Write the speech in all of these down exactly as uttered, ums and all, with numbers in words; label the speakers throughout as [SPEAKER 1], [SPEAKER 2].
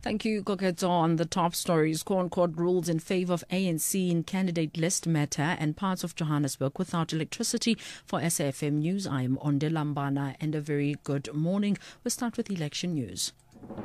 [SPEAKER 1] Thank you, Koketo. On the top stories, Crown Court rules in favor of A N C in candidate list matter and parts of Johannesburg without electricity. For S A F M News, I am Onde Lambana, and a very good morning. We'll start with election news.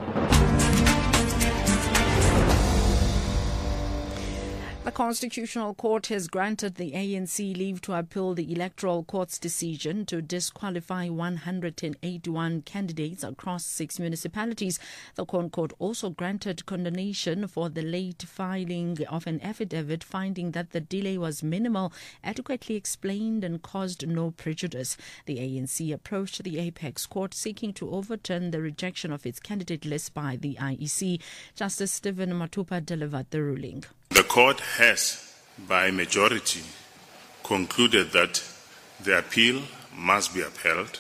[SPEAKER 1] The Constitutional Court has granted the A N C leave to appeal the Electoral Court's decision to disqualify one hundred eighty-one candidates across six municipalities. The Crown Court also granted condonation for the late filing of an affidavit finding that the delay was minimal, adequately explained and caused no prejudice. The A N C approached the Apex Court seeking to overturn the rejection of its candidate list by the I E C. Justice Stephen Matupa delivered the ruling.
[SPEAKER 2] The court has, by majority, concluded that the appeal must be upheld.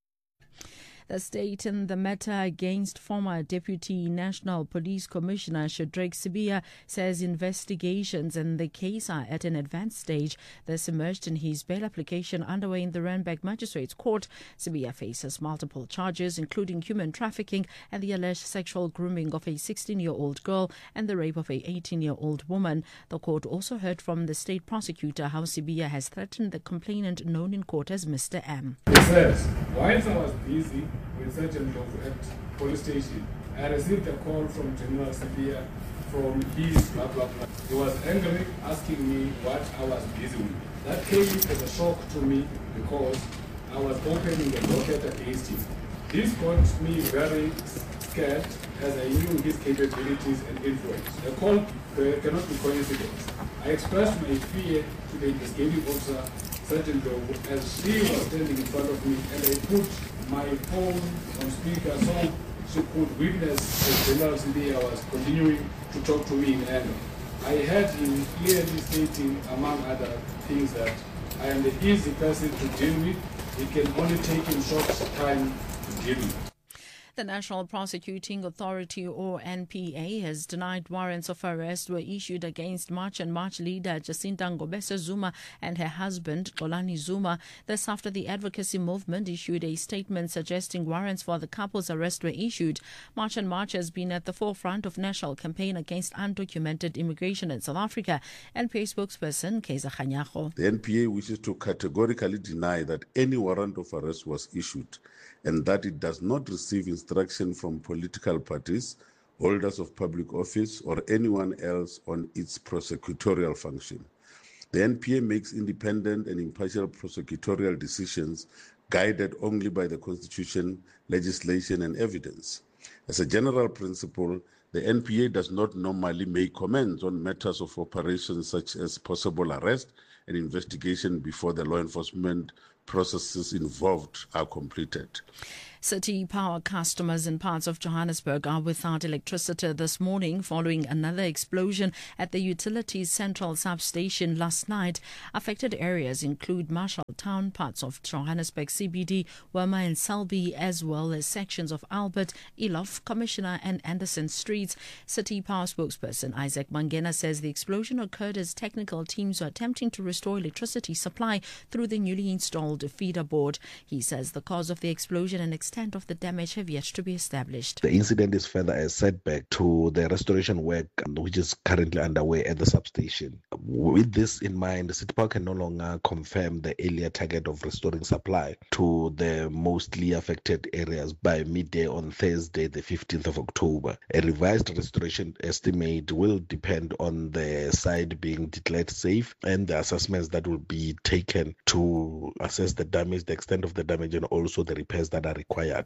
[SPEAKER 1] The state in the matter against former Deputy National Police Commissioner Shadrack Sibiya says investigations in the case are at an advanced stage. This emerged in his bail application underway in the Randburg Magistrates Court. Sibiya faces multiple charges, including human trafficking and the alleged sexual grooming of a sixteen-year-old girl and the rape of a eighteen-year-old woman. The court also heard from the state prosecutor how Sibiya has threatened the complainant known in court as Mister M.
[SPEAKER 3] He says, whilst I was busy with such a law at police station, I received a call from General Sibiya from his blah blah blah. He was angry, asking me what I was busy with. That came as a shock to me because I was opening a docket against him. This got me very scared as I knew his capabilities and influence. The call uh, cannot be coincidence. I expressed my fear to the investigating officer, Sergeant Doe, as she was standing in front of me, and I put my phone on speaker so she could witness that General Sibiya was continuing to talk to me in anger. I heard him clearly stating, among other things, that I am the easy person to deal with. It can only take him short time to deal with.
[SPEAKER 1] The National Prosecuting Authority, or N P A, has denied warrants of arrest were issued against March and March leader Jacinta Ngobese Zuma and her husband, Xolani Zuma. This after the advocacy movement issued a statement suggesting warrants for the couple's arrest were issued. March and March has been at the forefront of national campaign against undocumented immigration in South Africa. N P A spokesperson Kaiser Khanyago.
[SPEAKER 4] The N P A wishes to categorically deny that any warrant of arrest was issued and that it does not receive instruction from political parties, holders of public office, or anyone else on its prosecutorial function. The N P A makes independent and impartial prosecutorial decisions guided only by the Constitution, legislation, and evidence. As a general principle, the N P A does not normally make comments on matters of operations such as possible arrest and investigation before the law enforcement processes involved are completed.
[SPEAKER 1] City Power customers in parts of Johannesburg are without electricity this morning following another explosion at the utilities central substation last night. Affected areas include Marshalltown, parts of Johannesburg C B D, Wema and Selby, as well as sections of Albert, Elof, Commissioner and Anderson Streets. City Power spokesperson Isaac Mangena says the explosion occurred as technical teams were attempting to restore electricity supply through the newly installed feeder board. He says the cause of the explosion and extent of the damage have yet to be established.
[SPEAKER 5] The incident is further a setback to the restoration work which is currently underway at the substation. With this in mind, City Power can no longer confirm the earlier target of restoring supply to the mostly affected areas by midday on Thursday, the fifteenth of October. A revised restoration estimate will depend on the site being declared safe and the assessments that will be taken to assess the damage, the extent of the damage, and also the repairs that are required.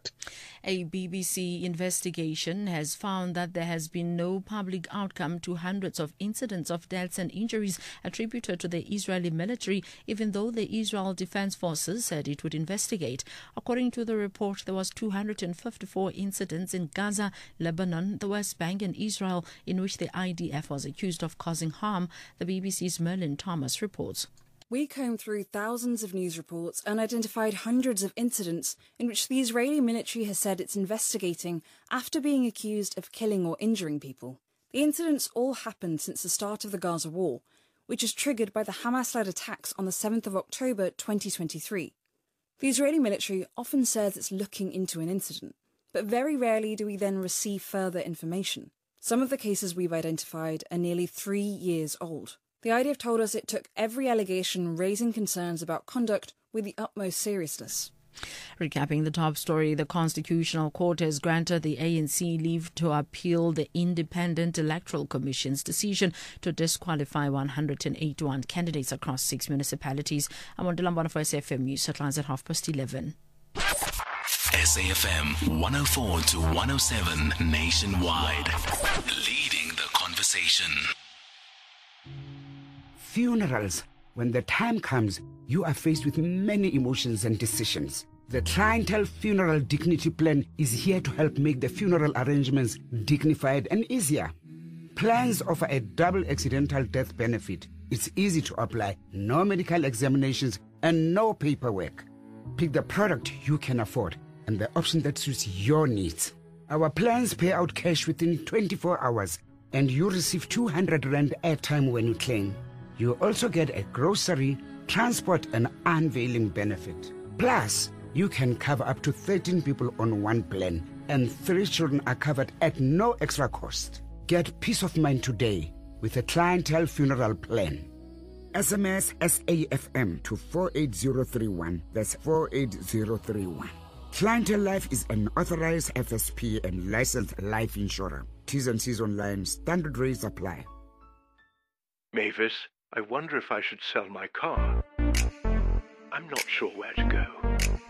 [SPEAKER 1] A B B C investigation has found that there has been no public outcome to hundreds of incidents of deaths and injuries attributed to the Israeli military, even though the Israel Defense Forces said it would investigate. According to the report, there was two hundred fifty-four incidents in Gaza, Lebanon, the West Bank and Israel in which the I D F was accused of causing harm. The B B C's Merlin Thomas reports.
[SPEAKER 6] We combed through thousands of news reports and identified hundreds of incidents in which the Israeli military has said it's investigating after being accused of killing or injuring people. The incidents all happened since the start of the Gaza war, which is triggered by the Hamas-led attacks on the seventh of October twenty twenty-three. The Israeli military often says it's looking into an incident, but very rarely do we then receive further information. Some of the cases we've identified are nearly three years old. The I D F told us it took every allegation raising concerns about conduct with the utmost seriousness.
[SPEAKER 1] Recapping the top story, the Constitutional Court has granted the A N C leave to appeal the Independent Electoral Commission's decision to disqualify one hundred eighty-one candidates across six municipalities. I'm on Dilambana for S A F M News headlines at half past eleven.
[SPEAKER 7] S A F M one oh four to one oh seven nationwide, leading the conversation.
[SPEAKER 8] Funerals. When the time comes, you are faced with many emotions and decisions. The Clientele Funeral Dignity Plan is here to help make the funeral arrangements dignified and easier. Plans offer a double accidental death benefit. It's easy to apply, no medical examinations and no paperwork. Pick the product you can afford and the option that suits your needs. Our plans pay out cash within twenty-four hours and you receive two hundred rand airtime when you claim. You also get a grocery, transport and unveiling benefit. Plus, you can cover up to thirteen people on one plan and three children are covered at no extra cost. Get peace of mind today with a Clientele Funeral Plan. S M S S A F M to four eight zero three one. That's four eight zero three one. Clientele Life is an authorized F S P and licensed life insurer. T's and C's online. Standard rates apply.
[SPEAKER 9] Mavis, I wonder if I should sell my car. I'm not sure where to go.